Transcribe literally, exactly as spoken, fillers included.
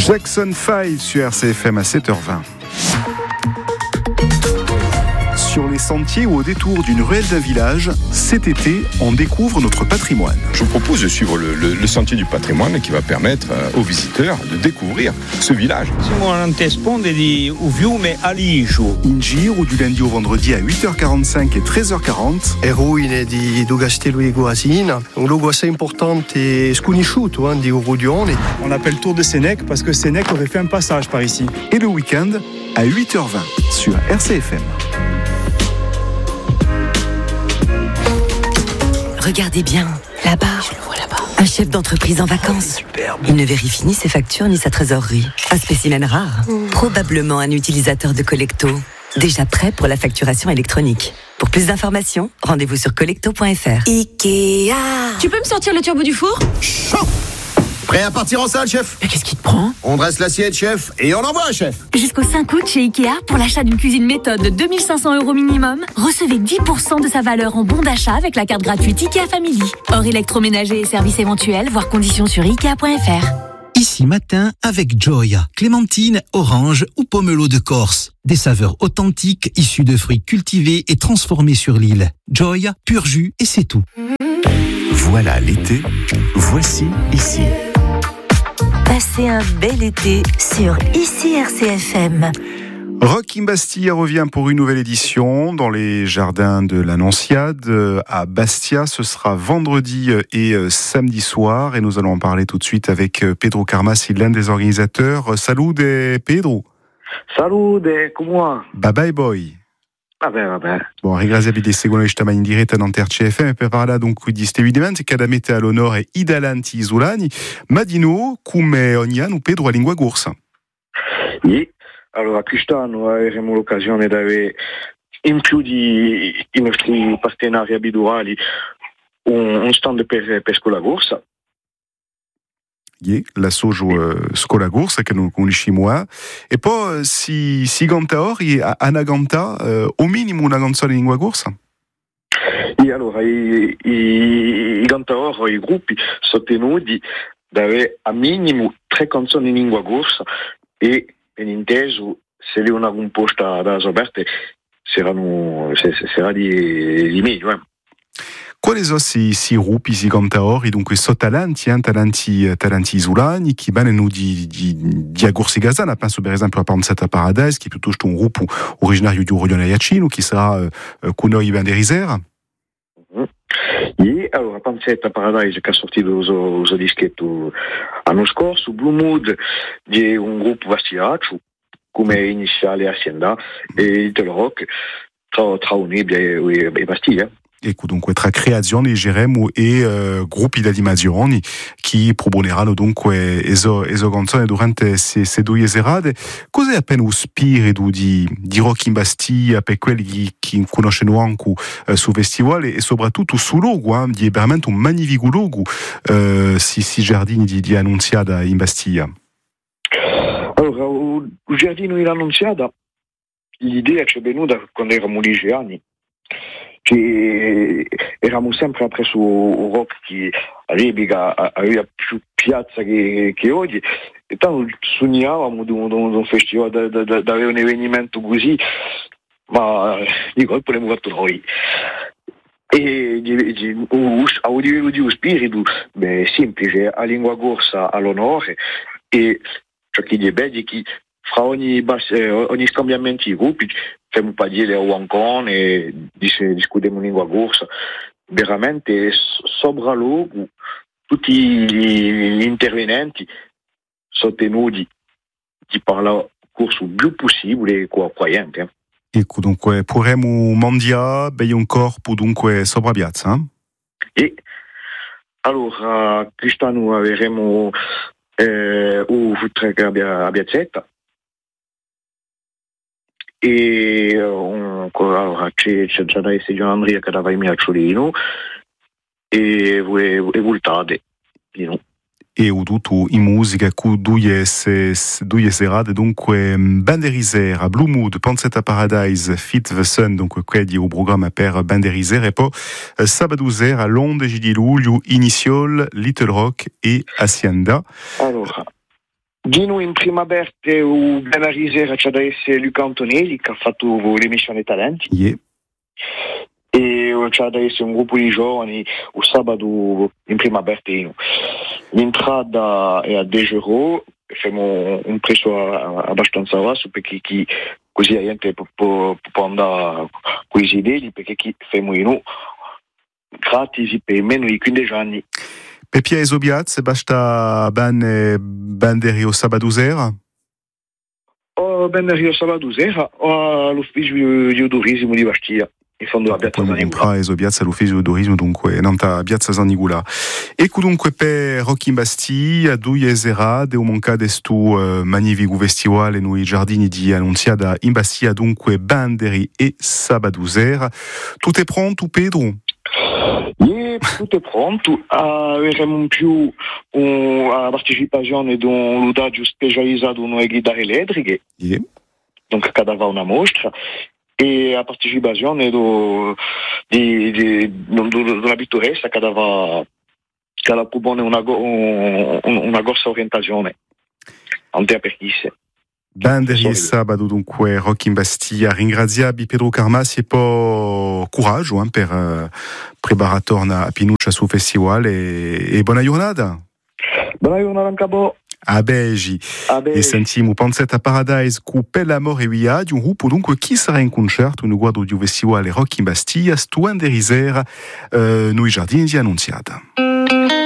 Jackson cinq sur R C F M à sept heures vingt. Sur les sentiers ou au détour d'une ruelle d'un village, cet été, on découvre notre patrimoine. Je vous propose de suivre le, le, le sentier du patrimoine qui va permettre euh, aux visiteurs de découvrir ce village. Siamo all'antesponde di Uviume Aligio. In giro du lundi au vendredi à huit heures quarante-cinq et treize heures quarante. Le ruine di do Castello di Goasina, un luogo assez importante e sconosciuto hein, di Urudione. On l'appelle Tour de Sénèque parce que Sénèque aurait fait un passage par ici. Et le week-end à huit heures vingt sur R C F M. Regardez bien, là-bas, je le vois là-bas. Un chef d'entreprise en vacances. Superbe. Il ne vérifie ni ses factures ni sa trésorerie. Un spécimen rare. Mmh. Probablement un utilisateur de Collecto. Déjà prêt pour la facturation électronique. Pour plus d'informations, rendez-vous sur collecto point f r. Ikea. Tu peux me sortir le turbo du four ? Chaud. Prêt à partir en salle, chef ? Mais qu'est-ce qui te prend ? On dresse l'assiette, chef, et on envoie, chef. Jusqu'au cinq août chez Ikea, pour l'achat d'une cuisine méthode de deux mille cinq cents euros minimum, recevez dix pour cent de sa valeur en bon d'achat avec la carte gratuite Ikea Family. Hors électroménager et services éventuels, voir conditions sur ikea point f r. Ici matin avec Joya, clémentine, orange ou pomelo de Corse. Des saveurs authentiques issues de fruits cultivés et transformés sur l'île. Joya, pur jus et c'est tout. Voilà l'été, voici ici. Passez un bel été sur Ici R C F M. Rock in Bastia revient pour une nouvelle édition dans les jardins de l'Annonciade à Bastia. Ce sera vendredi et samedi soir et nous allons en parler tout de suite avec Pedro Carmas, l'un des organisateurs. Salut Pedro. Salut, come va? Bye bye boy. Vabbè, vabbè. Bon, ringraziavi di seguire questa in diretta da R C F M per parlare dunque di questo avvenimento che da mette all'onore Idalanti Isolani, ma di nuovo come ogni anno Pedro a lingua corsa. Sì, allora quest'anno avremo l'occasione di avere in più di i nostri partenari abituali un, un stand per, per scuola corsa. La sojo uh, scola corsa che non conosciamo e poi si si ganta ori a una ganta uh, o minimo una canzone in lingua corsa. E allora i, i, i cantatori, i gruppi sono tenuti ad avere a minimo tre canzoni in lingua corsa e in inteso se le una composta da Roberto saranno sarà di, di meglio eh. Quali sono questi si gruppi, si cantatori, dunque sono talenti, eh, talenti, talenti isolani, che vanno di, di, di Agorsi Gazana, penso per esempio a Pansetta Paradise, che è piuttosto un gruppo originario di Urione Iacino, che sarà uh, con noi in Derisera. Mm-hmm. E allora Pansetta Paradise che ha sortito il suo dischetto l'anno scorso, Blue Mood è un gruppo vastiaccio, come iniziale Hacienda, e il rock tra, tra Unibia e, e Bastiglia. Ecco, dunque tra creazioni geremo e uh, gruppi di animazioni che proponeranno dunque eso, eso canzoni durante queste due serate. Cos'è appena lo spirito di, di Rock in Bastia per quelli che conoscono anche uh, sul festival e soprattutto sul logo, eh, di veramente un magnifico logo, uh, si, si giardini di, di Annunziata in Bastia? Allora, il giardino in Annunziata, l'idea ci è venuta quando eravamo liceani. Che eravamo sempre appresso un rock che all'epoca aveva più piazza che, che oggi e tanto sognavamo di un, di un festival, di avere un avvenimento così, ma di colpo l'abbiamo fatto noi. E di, di, uh, a livello di spirito, beh, semplice, a lingua corsa all'onore e ciò che è bello è che fra ogni, base, ogni scambiamento di gruppi facciamo pas dire o ancon e discutiamo in lingua corsa. Veramente sopra luogo tutti gli intervenenti sono tenuti di parlare corso il più possibile con qualcuno. Ecco, dunque, potremmo mangiare bene un corpo, dunque, sopra piazza? Eh? E allora, quest'anno avremo eh, un food truck a Piazzetta. E um, allora, c'è, c'è già da essere Gian Andrea che dava i miei acciolino e, e, e voltate you know. E ho tutto in musica con due, se, due serate dunque Banderisera, Blue Mood, Pansetta Paradise, Fit the Sun, dunque quelli il programma per Banderisera e poi eh, sabato sera l'ondici di luglio Initial, Little Rock e Hacienda. Allora Dino in prima Berte o ben Arisera c'è da essere Luca Antonelli che ha fatto l'emissione Talenti. Yeah. E c'è da essere un gruppo di giovani o sabato in prima Bertino. L'entrata è a dieci euro, facciamo un prezzo abbastanza basso perché chi così la gente può, può, può andare con i idee perché chi facciamo in noi gratis per meno di quindici anni. Pepia e Zobiaz, basta ben banderi o sabato sera? O banderi o sabato sera o all'ufficio di turismo di Bastia. In fondo a Piazza San Nicola. E Zobiaz all'ufficio di turismo, dunque, nanta Piazza San Nicola. E dunque per Rock in Bastia, due sera, de mancade stu uh, magnifico festival nei giardini di Annunziata in Bastia, dunque banderi e sabato sera. Tutto è pronto, Pedro? Yeah, tutto è pronto. Avremo più una partecipazione di un ludaggio specializzato nelle chitarre elettriche. Yeah. Donc, cada va una mostra. E a partecipazione do, di, di, do, do, della pittoressa che va che propone una, un, una grossa orientazione ante apertisse. Banderi e sabato dunque Rock in Bastia. Ringraziabi Pedro Carmassi e po' coraggio eh, per uh, preparare torna a Pinuccia sul festival e, e buona giornata. Buona giornata anche a voi. A Begi. E sentiamo Pansetta Paradise cu Pelle Amore e Via di un gruppo dunque chi sarà in concerto in guardo di un festival Rock in Bastia stu Anderisera uh, noi giardini di Annunziata.